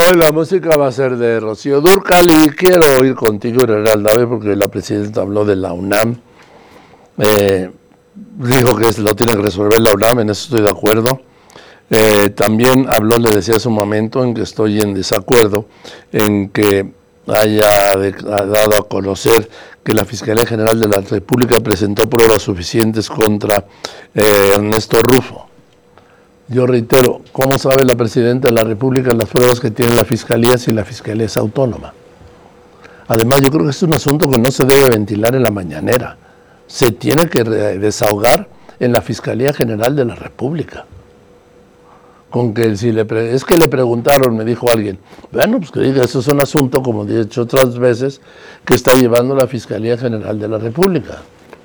Hoy la música va a ser de Rocío Dúrcal y quiero ir contigo, Heralda, porque la presidenta habló de la UNAM. Dijo que lo tiene que resolver la UNAM, en eso estoy de acuerdo. También habló, le decía hace un momento, en que estoy en desacuerdo, en que haya dado a conocer que la Fiscalía General de la República presentó pruebas suficientes contra Ernesto Rufo. Yo reitero, ¿cómo sabe la Presidenta de la República las pruebas que tiene la Fiscalía si la Fiscalía es autónoma? Además, yo creo que es un asunto que no se debe ventilar en la mañanera. Se tiene que desahogar en la Fiscalía General de la República. Con que si es que le preguntaron, me dijo alguien, bueno, pues que diga, eso es un asunto, como he dicho otras veces, que está llevando la Fiscalía General de la República.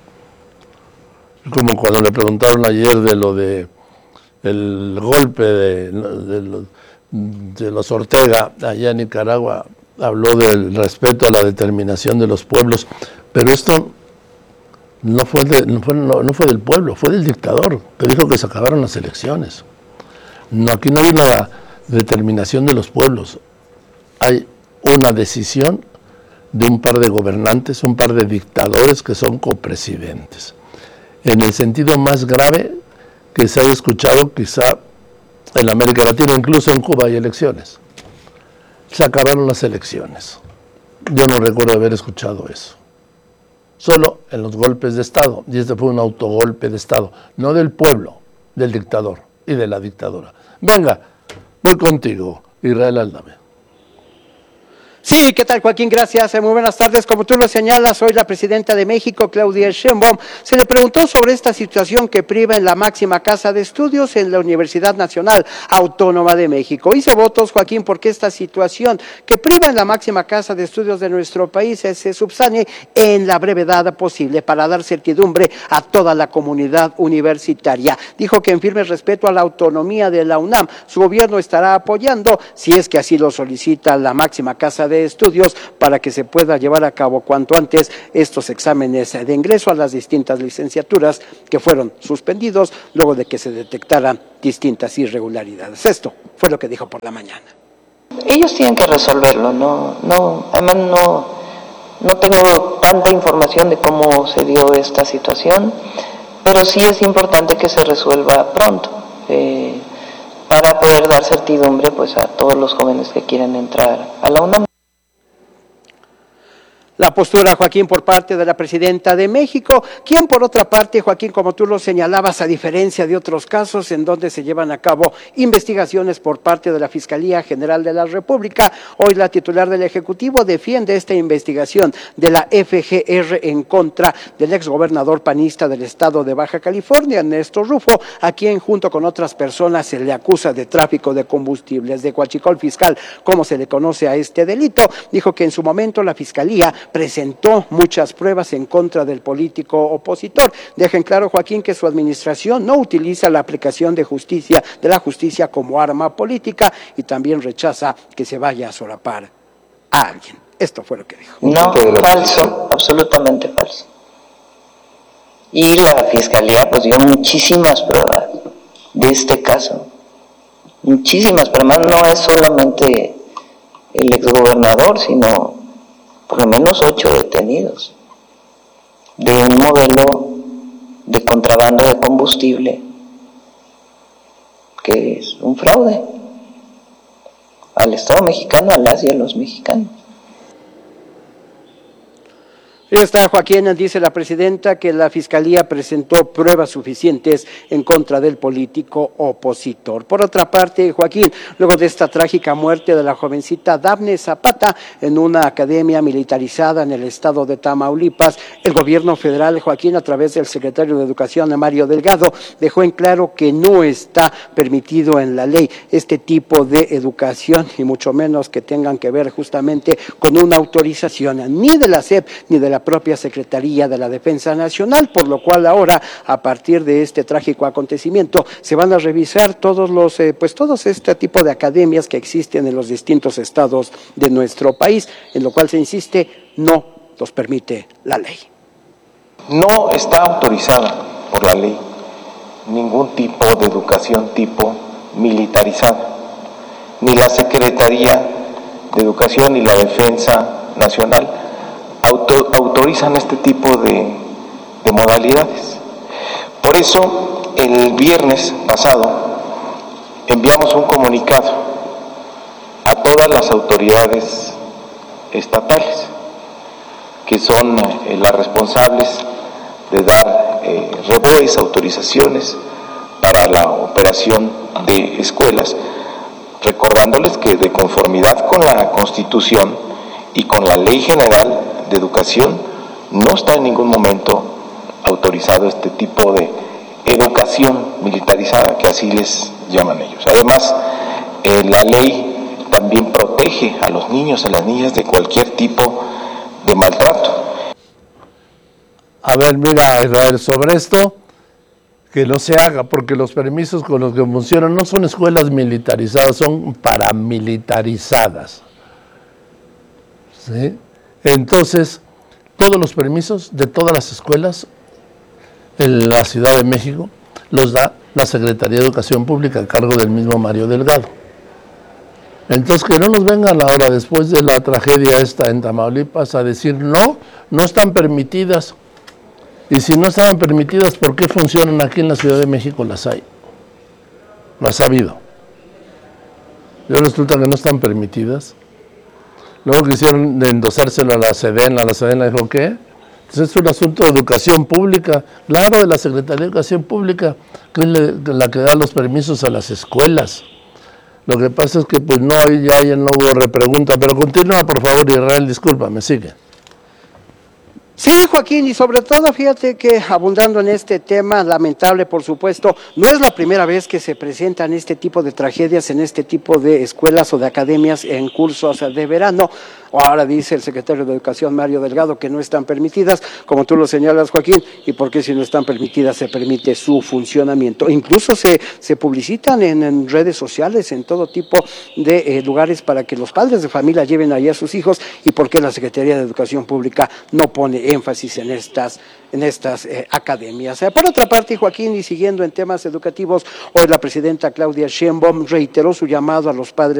Como cuando le preguntaron ayer de lo de el golpe de los Ortega allá en Nicaragua, habló del respeto a la determinación de los pueblos, pero esto no fue del pueblo, fue del dictador, que dijo que se acabaron las elecciones. No, aquí no hay la determinación de los pueblos, hay una decisión de un par de gobernantes, un par de dictadores que son copresidentes. En el sentido más grave que se haya escuchado quizá en América Latina, incluso en Cuba hay elecciones. Se acabaron las elecciones. Yo no recuerdo haber escuchado eso. Solo en los golpes de Estado, y este fue un autogolpe de Estado, no del pueblo, del dictador y de la dictadura. Venga, voy contigo, Israel Aldame. Sí, ¿qué tal, Joaquín? Gracias. Muy buenas tardes. Como tú lo señalas, hoy la presidenta de México, Claudia Sheinbaum, se le preguntó sobre esta situación que priva en la máxima casa de estudios en la Universidad Nacional Autónoma de México. Hice votos, Joaquín, porque esta situación que priva en la máxima casa de estudios de nuestro país se subsane en la brevedad posible para dar certidumbre a toda la comunidad universitaria. Dijo que en firme respeto a la autonomía de la UNAM, su gobierno estará apoyando, si es que así lo solicita la máxima casa de estudios, para que se pueda llevar a cabo cuanto antes estos exámenes de ingreso a las distintas licenciaturas que fueron suspendidos luego de que se detectaran distintas irregularidades. Esto fue lo que dijo por la mañana. Ellos tienen que resolverlo, además no tengo tanta información de cómo se dio esta situación, pero sí es importante que se resuelva pronto, para poder dar certidumbre pues a todos los jóvenes que quieren entrar a la UNAM. La postura, Joaquín, por parte de la presidenta de México, quien por otra parte, Joaquín, como tú lo señalabas, a diferencia de otros casos en donde se llevan a cabo investigaciones por parte de la Fiscalía General de la República, hoy la titular del Ejecutivo defiende esta investigación de la FGR en contra del exgobernador panista del estado de Baja California, Ernesto Rufo, a quien junto con otras personas se le acusa de tráfico de combustibles, de huachicol fiscal, como se le conoce a este delito. Dijo que en su momento la Fiscalía presentó muchas pruebas en contra del político opositor. Deja en claro, Joaquín, que su administración no utiliza la aplicación de la justicia como arma política, y también rechaza que se vaya a solapar a alguien. Esto fue lo que dijo. No, falso, absolutamente falso. Y la Fiscalía pues dio muchísimas pruebas de este caso. Muchísimas, pero además no es solamente el exgobernador, sino por lo menos 8 detenidos de un modelo de contrabando de combustible que es un fraude al Estado mexicano, a las y a los mexicanos. Está, Joaquín, dice la presidenta que la Fiscalía presentó pruebas suficientes en contra del político opositor. Por otra parte, Joaquín, luego de esta trágica muerte de la jovencita Dafne Zapata en una academia militarizada en el estado de Tamaulipas, el gobierno federal, Joaquín, a través del secretario de Educación, Mario Delgado, dejó en claro que no está permitido en la ley este tipo de educación, y mucho menos que tengan que ver justamente con una autorización ni de la SEP ni de la propia Secretaría de la Defensa Nacional, por lo cual ahora, a partir de este trágico acontecimiento, se van a revisar todos este tipo de academias que existen en los distintos estados de nuestro país, en lo cual se insiste, no los permite la ley. No está autorizada por la ley ningún tipo de educación tipo militarizada. ni la Secretaría de Educación ni la Defensa Nacional autorizan este tipo de modalidades. Por eso, el viernes pasado enviamos un comunicado a todas las autoridades estatales, que son las responsables de dar revés, autorizaciones para la operación de escuelas, recordándoles que de conformidad con la Constitución y con la Ley General de Educación no está en ningún momento autorizado este tipo de educación militarizada, que así les llaman ellos. Además, la ley también protege a los niños, a las niñas de cualquier tipo de maltrato. A ver, mira, Israel, sobre esto, que no se haga, porque los permisos con los que funcionan no son escuelas militarizadas, son paramilitarizadas. ¿Sí? Entonces, todos los permisos de todas las escuelas en la Ciudad de México los da la Secretaría de Educación Pública a cargo del mismo Mario Delgado. Entonces, que no nos vengan ahora, después de la tragedia esta en Tamaulipas, a decir no están permitidas. Y si no estaban permitidas, ¿por qué funcionan aquí en la Ciudad de México? Las hay. Las ha habido. Y resulta que no están permitidas. Luego quisieron endosárselo a la Sedena dijo, ¿qué? Entonces es un asunto de educación pública, claro, de la Secretaría de Educación Pública, que es la que da los permisos a las escuelas. Lo que pasa es que pues no hubo repregunta, pero continúa por favor, Israel, discúlpame, sigue. Sí, Joaquín, y sobre todo, fíjate que abundando en este tema, lamentable por supuesto, no es la primera vez que se presentan este tipo de tragedias en este tipo de escuelas o de academias en cursos de verano. Ahora dice el secretario de Educación, Mario Delgado, que no están permitidas, como tú lo señalas, Joaquín, y por qué si no están permitidas se permite su funcionamiento. Incluso se publicitan en redes sociales, en todo tipo de lugares para que los padres de familia lleven allí a sus hijos, y por qué la Secretaría de Educación Pública no pone énfasis en estas academias. Por otra parte, Joaquín, y siguiendo en temas educativos, hoy la presidenta Claudia Sheinbaum reiteró su llamado a los padres